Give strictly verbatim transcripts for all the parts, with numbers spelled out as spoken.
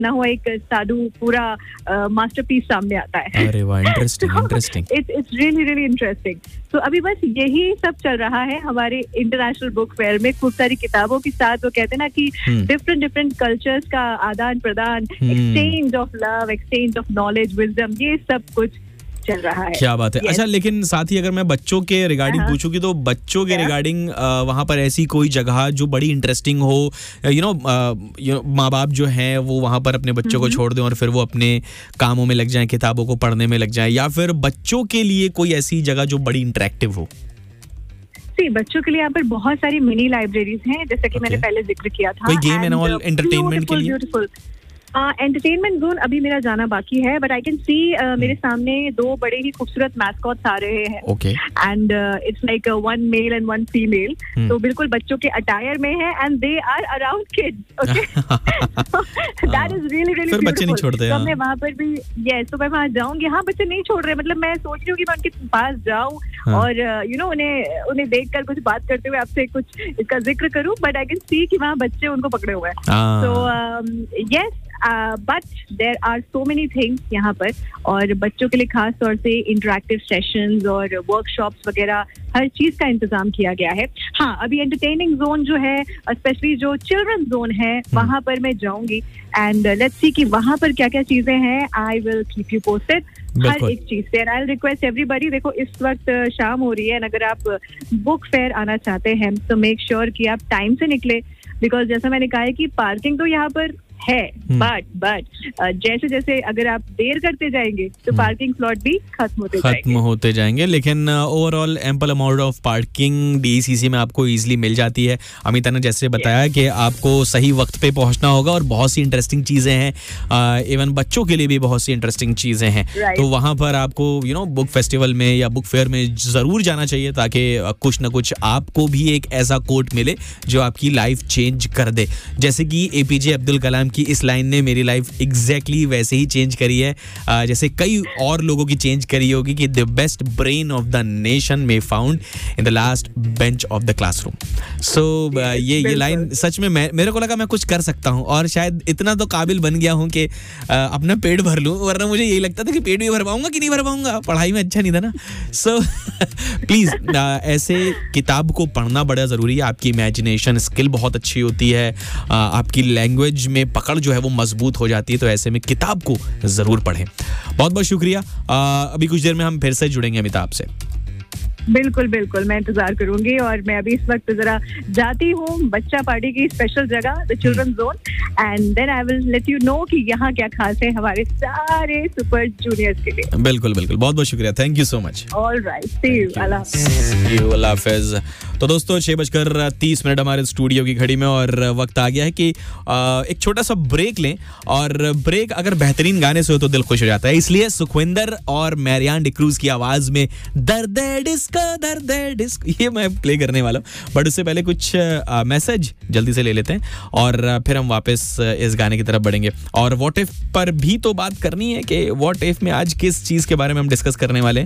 ना हो एक साधु पूरा मास्टरपीस सामने आता है। अरे वाह, interesting interesting it's it's really really interesting. तो अभी बस यही सब चल रहा है हमारे इंटरनेशनल बुक फेयर में, खूब सारी किताबों के साथ। वो कहते हैं ना कि डिफरेंट डिफरेंट कल्चर्स का आदान प्रदान, exchange of love, exchange of knowledge, wisdom, ये सब कुछ चल रहा है। क्या बात है। yes. अच्छा, लेकिन साथ ही अगर मैं बच्चों के रिगार्डिंग हाँ। पूछूं कि तो बच्चों के रिगार्डिंग वहां पर ऐसी कोई जगह जो बड़ी इंटरेस्टिंग हो, यू नो यू नो माँ बाप जो हैं वो वहां पर अपने बच्चों को छोड़ दें और फिर वो अपने कामों में लग जाएं, किताबों को पढ़ने में लग जाएं, या फिर बच्चों के लिए कोई ऐसी जगह जो बड़ी इंटरेक्टिव हो? बच्चों के लिए यहाँ पर बहुत सारी मिनी लाइब्रेरीज हैं, जैसे कि okay. मैंने पहले जिक्र किया था। कोई गेम एंड ऑल एंटरटेनमेंट के लिए? ब्यूटीफुल एंटरटेनमेंट जोन अभी मेरा जाना बाकी है, बट आई कैन सी मेरे सामने दो बड़े ही खूबसूरत मैस्कॉट्स आ रहे हैं। Okay. And it's like one male and one female, तो बिल्कुल बच्चों के अटायर में है and they are around kids. Okay, that is really really फिर बच्चे नहीं छोड़ते। तो मैं वहाँ पर भी यस तो मैं वहाँ जाऊंगी। हाँ, बच्चे नहीं छोड़ रहे, मतलब मैं सोच रही हूँ कि मैं उनके पास जाऊँ और यू नो उन्हें उन्हें देखकर कुछ बात करते हुए आपसे कुछ इसका जिक्र करूँ, बट आई कैन सी कि वहाँ बच्चे उनको पकड़े हुए हैं। तो yes, but there are so many things यहाँ पर, और बच्चों के लिए खास तौर से इंटरैक्टिव सेशंस और वर्कशॉप्स वगैरह हर चीज का इंतजाम किया गया है। हाँ, अभी एंटरटेनिंग जोन जो है, स्पेशली जो चिल्ड्रन जोन है, वहां पर मैं जाऊंगी एंड लेट्स सी कि वहां पर क्या क्या चीजें हैं। I will keep you posted हर एक चीज से। आई रिक्वेस्ट एवरीबडी, देखो इस वक्त शाम हो रही है, अगर आप बुक फेयर आना चाहते हैं तो मेक श्योर कि आप टाइम से निकले, बिकॉज जैसा मैंने कहा है कि पार्किंग तो यहाँ पर है, बट बट जैसे जैसे अगर आप देर करते जाएंगे तो पार्किंग स्लॉट भी खत्म होते जाएंगे खत्म होते जाएंगे लेकिन overall ample amount of parking DCC में आपको इजीली मिल जाती है। अमिता ने जैसे बताया कि आपको सही वक्त पे पहुंचना होगा और बहुत सी इंटरेस्टिंग चीजें हैं, इवन बच्चों के लिए भी बहुत सी इंटरेस्टिंग चीजें हैं। तो वहां पर आपको यू नो बुक फेस्टिवल में या बुक फेयर में जरूर जाना चाहिए, ताकि कुछ ना कुछ आपको भी एक ऐसा कोट मिले जो आपकी लाइफ चेंज कर दे। जैसे कि एपीजे अब्दुल कलाम की इस लाइन ने मेरी लाइफ एग्जैक्टली वैसे ही चेंज करी है, uh, जैसे कई और लोगों की चेंज करी होगी कि the best brain of the nation में found in the last bench of the classroom. सो ये ये लाइन सच में मैं मेरे को लगा मैं कुछ कर सकता हूँ और शायद इतना तो काबिल बन गया हूँ कि uh, अपना पेट भर लूँ, वरना मुझे यही लगता था कि पेट भी भर पाऊंगा कि नहीं भर पाऊंगा, पढ़ाई में अच्छा नहीं था ना। सो प्लीज uh, ऐसे किताब को पढ़ना बड़ा जरूरी है। आपकी इमेजिनेशन स्किल बहुत अच्छी होती है, uh, आपकी लैंग्वेज में पकड़ जो है वो मजबूत हो जाती है, तो ऐसे में किताब को जरूर पढ़ें। बहुत बहुत शुक्रिया। आ, अभी कुछ देर में हम फिर से जुड़ेंगे अमिताभ से। बिल्कुल बिल्कुल, मैं इंतजार करूंगी। और मैं अभी इस वक्त जरा जाती हूँ बच्चा पार्टी की स्पेशल जगह, the children zone, and then I will let you know कि यहाँ क्या खास है हमारे सारे सुपर जूनियर्स के लिए। बिल्कुल बिल्कुल, बहुत बहुत शुक्रिया, thank you so much. All right, C you, अल्लाह हाफिज। तो दोस्तों, छह बजकर तीस मिनट हमारे स्टूडियो की घड़ी में और वक्त आ गया है कि एक छोटा सा ब्रेक लें। और ब्रेक अगर बेहतरीन गाने से हो तो दिल खुश हो जाता है, इसलिए सुखविंदर और मैरियान डिक्रूज की आवाज में दर्द डिस्को दर्द डिस्को ये मैं प्ले करने वाला हूँ। बट उससे पहले कुछ मैसेज जल्दी से ले लेते हैं और फिर हम वापस इस गाने की तरफ बढ़ेंगे। और व्हाट इफ पर भी तो बात करनी है कि व्हाट इफ में आज किस चीज़ के बारे में हम डिस्कस करने वाले हैं।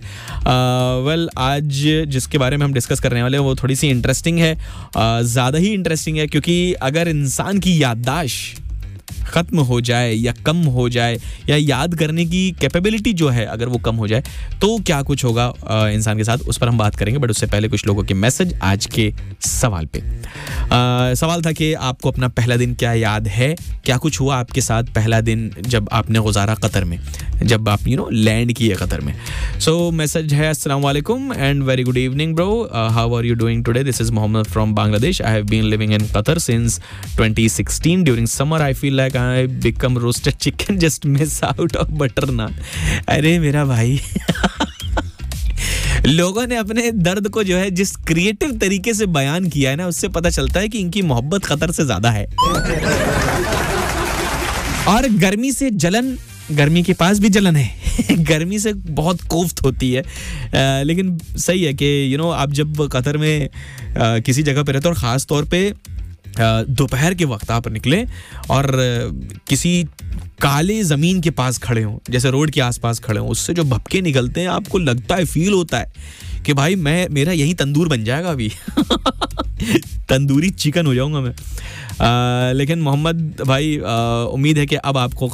वेल, आज जिसके बारे में हम डिस्कस करने वाले हैं वो थोड़ी सी इंटरेस्टिंग है, ज़्यादा ही इंटरेस्टिंग है, क्योंकि अगर इंसान की याददाश्त खत्म हो जाए या कम हो जाए या याद करने की कैपेबिलिटी जो है अगर वो कम हो जाए तो क्या कुछ होगा आ, इंसान के साथ, उस पर हम बात करेंगे। बट उससे पहले कुछ लोगों के मैसेज आज के सवाल पे। आ, सवाल था कि आपको अपना पहला दिन क्या याद है, क्या कुछ हुआ आपके साथ पहला दिन जब आपने गुजारा कतर में, जब आप यू नो लैंड किए कतर में। सो मैसेज है, अस्सलाम वालेकुम and very good evening bro, how are you doing today, this is Mohammad from Bangladesh, I have been living in Qatar since twenty sixteen, during summer I feel like I become roasted chicken, just miss out of butter naan। अरे मेरा भाई लोगों ने अपने दर्द को जो है जिस क्रिएटिव तरीके से बयान किया है ना, उससे पता चलता है कि इनकी मोहब्बत खतर से ज्यादा है। और गर्मी से जलन, गर्मी के पास भी जलन है गर्मी से बहुत कोफ्त होती है। आ, लेकिन सही है कि यू नो आप जब कतर में आ, किसी जगह पे रहते हो और ख़ास तौर पे दोपहर के वक्त आप निकलें और किसी काले ज़मीन के पास खड़े हों, जैसे रोड के आसपास खड़े हों, उससे जो भपके निकलते हैं आपको लगता है, फील होता है कि भाई मैं मेरा यही तंदूर बन जाएगा अभी तंदूरी चिकन हो जाऊंगा मैं। आ, लेकिन मोहम्मद भाई, उम्मीद है कि अब आपको